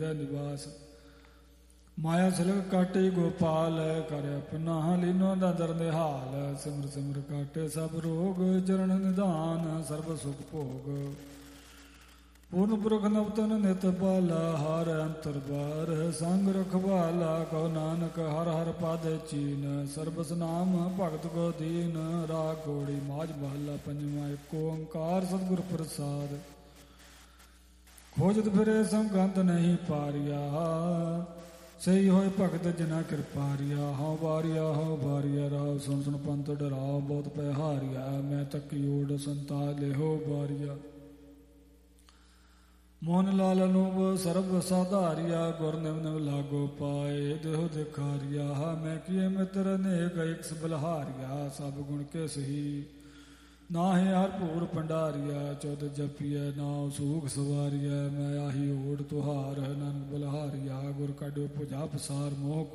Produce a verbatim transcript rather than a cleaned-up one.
ਨਿਵਾਸ ਮਾਇਆ ਸਿਲਕ ਕਾਟੇ ਗੋਪਾਲ ਕਰ ਆਪਣਾ ਲੀਨੋ ਦਾ ਦਰਦ ਹਾਲ ਸਿਮਰ ਸਿਮਰ ਕਾਟੇ ਸਭ ਰੋਗ ਚਰਨ ਨਿਧਾਨ ਸਰਬ ਸੁਖ ਭੋਗ ਪੂਰਨ ਪੁਰਖ ਨਵਤਨ ਨਿਤ ਪਾਲਾ ਹਰ ਅੰਤਰ ਬਾਰ ਸੰਗ ਰਖਵਾਲਾ ਕਉ ਨਾਨਕ ਹਰ ਹਰ ਪਦ ਚੀਨ ਸਰਬਸ ਨਾਮ ਭਗਤ ਕੋ ਦੀਨ ਰਾਗ ਗੋੜੀ ਮਾਝ ਮਹੱਲਾ ਪੰਜਵਾਂ ਏਕ ਓੰਕਾਰ ਸਤਿਗੁਰ ਪ੍ਰਸਾਦ ਖੋਜਤ ਫਿਰੇ ਸੰਗੰਤ ਨਹੀਂ ਪਾਰਿਆ ਸਹੀ ਹੋਏ ਭਗਤ ਜਿਨਾ ਕਿਰਪਾਰਿਆ ਹਉ ਬਾਰਿਆ ਹਉ ਬਾਰਿਆ ਰਾਉ ਸੁਣ ਸੁਣ ਪੰਤ ਡਰਾਉ ਬਹੁਤ ਪੈ ਹਾਰਿਆ ਮੈਂ ਤੱਕੀ ਓੜ ਸੰਤਾ ਲਿਹੋ ਬਾਰਿਆ ਮੋਹਨ ਲਾਲ ਅਨੂਪ ਸਰਬ ਸਾਧਾਰਿਆ ਗੁਰ ਨਿਵ ਨਿਵ ਲਾਗੋ ਪਾਏ ਦੇਹੋ ਦਿਖਾਰਿਆ ਮੈਂ ਕੀਏ ਮਿੱਤਰ ਅਨੇਕ ਇਕਸ ਬਲਹਾਰਿਆ ਸਭ ਗੁਣ ਕੇ ਸਹੀ ਨਾਹੇ ਹਰ ਭੂਰ ਭੰਡਾਰਿਆ ਚੌਦ ਜਪੀਐ ਨਾਉ ਸੂਖ ਸਵਾਰਿਆ ਮੈਂ ਆਹੀ ਓੜ ਤੁਹਾਰ ਨਾਨਕ ਬਲਹਾਰਿਆ ਗੁਰ ਕਾਢਿਓ ਭੁਜਾ ਪਸਾਰ ਮੋਹ